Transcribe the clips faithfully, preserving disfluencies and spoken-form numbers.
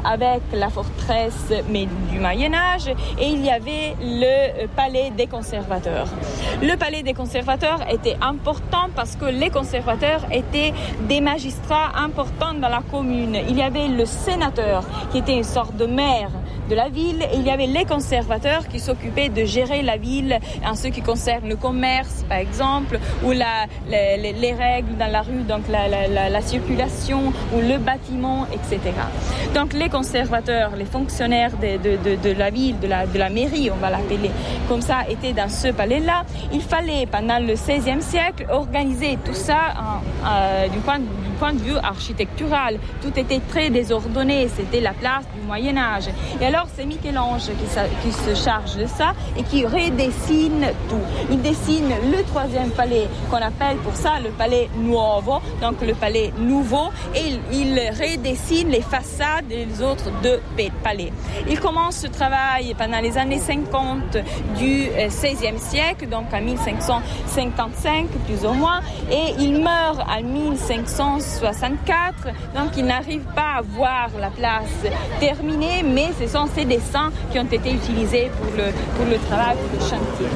avec la forteresse mais du Moyen-Âge, et il y avait le palais des conservateurs. Le palais des conservateurs était important parce que les conservateurs étaient des magistrats importants dans la commune. Il y avait le sénateur qui était une sorte de maire de la ville, et il y avait les conservateurs qui s'occupaient de gérer la ville en ce qui concerne le commerce, par exemple, ou la, les, les règles dans la rue, donc la, la, la, la circulation, ou le bâtiment, et cetera. Donc les conservateurs, les fonctionnaires de, de, de, de la ville, de la, de la mairie, on va l'appeler comme ça, étaient dans ce palais-là. Il fallait, pendant le seizième siècle, organiser tout ça en, euh, du, point, du point de vue architectural. Tout était très désordonné, c'était la place du Moyen-Âge. Et alors, c'est Michel-Ange qui, qui se charge de ça et qui redessine tout. Il dessine le troisième palais qu'on appelle pour ça le palais Nuovo, donc le palais nouveau, et il, il redessine les façades des autres deux palais. Il commence ce travail pendant les années cinquante du seizième siècle, donc en mille cinq cent cinquante-cinq plus ou moins, et il meurt en mille cinq cent soixante-quatre, donc il n'arrive pas à voir la place terminée, mais ce sont ces dessins qui ont été utilisés pour le, pour le travail, pour le chantier.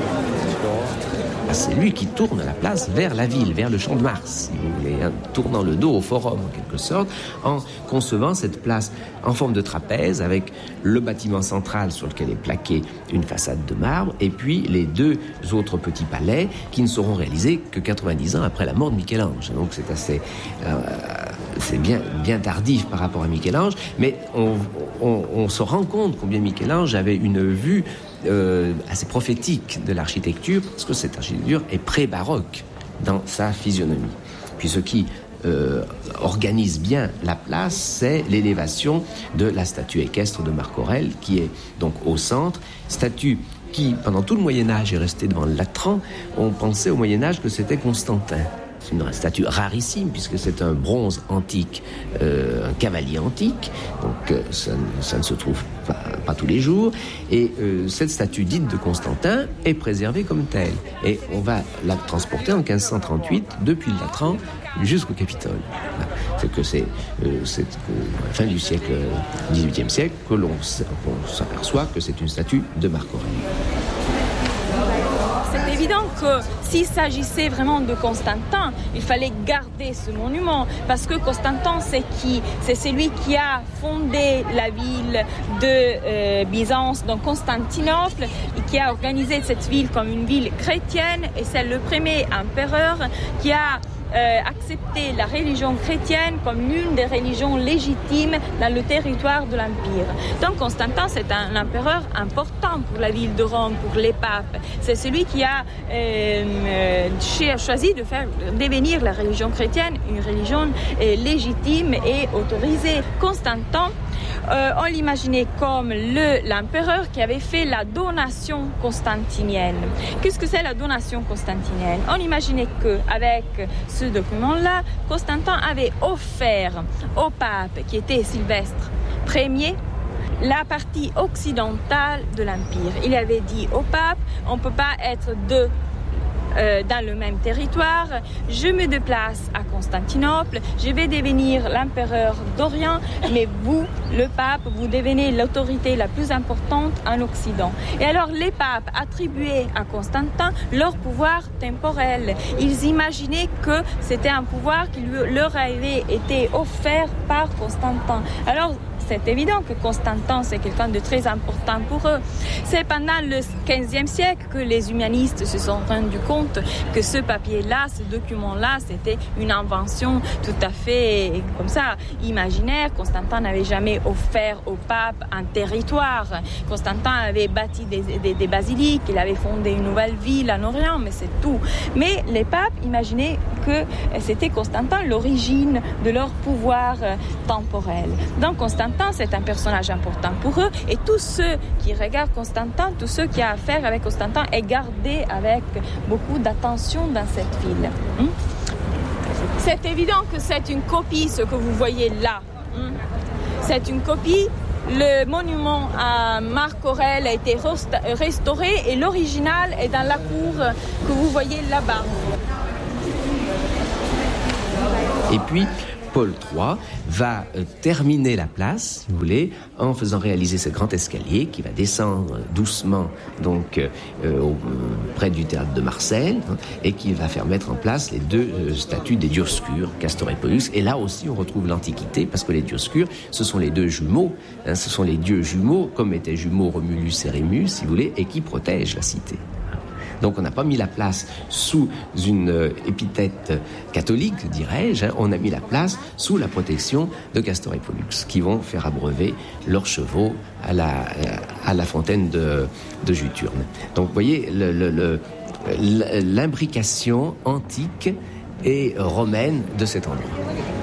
C'est lui qui tourne la place vers la ville, vers le Champ de Mars, si vous voulez, hein, tournant le dos au forum en quelque sorte, en concevant cette place en forme de trapèze avec le bâtiment central sur lequel est plaquée une façade de marbre, et puis les deux autres petits palais qui ne seront réalisés que quatre-vingt-dix ans après la mort de Michel-Ange. Donc c'est assez... Euh, c'est bien, bien tardif par rapport à Michel-Ange, mais on, on, on se rend compte combien Michel-Ange avait une vue euh, assez prophétique de l'architecture, parce que cette architecture est pré-baroque dans sa physionomie. Puis ce qui euh, organise bien la place, c'est l'élévation de la statue équestre de Marc Aurèle, qui est donc au centre, statue qui, pendant tout le Moyen-Âge, est restée devant le Latran. On pensait au Moyen-Âge que c'était Constantin. C'est une statue rarissime puisque c'est un bronze antique, euh, un cavalier antique, donc euh, ça, ça ne se trouve pas, pas tous les jours. Et euh, cette statue dite de Constantin est préservée comme telle. Et on va la transporter en quinze cent trente-huit depuis le Latran jusqu'au Capitole. Voilà. C'est que c'est, euh, c'est à la fin du siècle, dix-huitième siècle, que l'on, on s'aperçoit que c'est une statue de Marc Aurèle. C'est évident que s'il s'agissait vraiment de Constantin, il fallait garder ce monument, parce que Constantin, c'est qui ? C'est celui qui a fondé la ville de euh, Byzance, donc Constantinople, et qui a organisé cette ville comme une ville chrétienne, et c'est le premier empereur qui a Euh, accepter la religion chrétienne comme l'une des religions légitimes dans le territoire de l'Empire. Donc Constantin, c'est un empereur important pour la ville de Rome, pour les papes. C'est celui qui a euh, euh, choisi de faire devenir la religion chrétienne une religion euh, légitime et autorisée. Constantin, Euh, on l'imaginait comme le, l'empereur qui avait fait la donation constantinienne. Qu'est-ce que c'est la donation constantinienne ? On imaginait qu'avec ce document-là, Constantin avait offert au pape, qui était Sylvestre Ier, la partie occidentale de l'Empire. Il avait dit au pape, on ne peut pas être deux Euh, dans le même territoire, je me déplace à Constantinople, je vais devenir l'empereur d'Orient, mais vous, le pape, vous devenez l'autorité la plus importante en Occident. Et alors les papes attribuaient à Constantin leur pouvoir temporel. Ils imaginaient que c'était un pouvoir qui lui, leur avait été offert par Constantin. Alors c'est évident que Constantin, c'est quelqu'un de très important pour eux. C'est pendant le quinzième siècle que les humanistes se sont rendus compte que ce papier-là, ce document-là, c'était une invention tout à fait comme ça, imaginaire. Constantin n'avait jamais offert au pape un territoire. Constantin avait bâti des, des, des basiliques, il avait fondé une nouvelle ville en Orient, mais c'est tout. Mais les papes imaginaient que c'était Constantin l'origine de leur pouvoir temporel. Donc Constantin, c'est un personnage important pour eux, et tous ceux qui regardent Constantin, tous ceux qui ont affaire avec Constantin, est gardé avec beaucoup d'attention dans cette ville. Hum? C'est évident que c'est une copie, ce que vous voyez là. Hum? C'est une copie. Le monument à Marc Aurèle a été restauré et l'original est dans la cour que vous voyez là-bas. Et puis, Paul trois va euh, terminer la place, si vous voulez, en faisant réaliser ce grand escalier qui va descendre doucement donc euh, au, près du théâtre de Marseille, hein, et qui va faire mettre en place les deux euh, statues des Dioscures, Castor et Pollux. Et là aussi, on retrouve l'Antiquité, parce que les Dioscures, ce sont les deux jumeaux, hein, ce sont les dieux jumeaux, comme étaient jumeaux Romulus et Rémus, si vous voulez, et qui protègent la cité. Donc on n'a pas mis la place sous une euh, épithète catholique, dirais-je, hein, on a mis la place sous la protection de Castor et Pollux, qui vont faire abreuver leurs chevaux à la, à la fontaine de, de Juturne. Donc vous voyez, le, le, le, l'imbrication antique et romaine de cet endroit.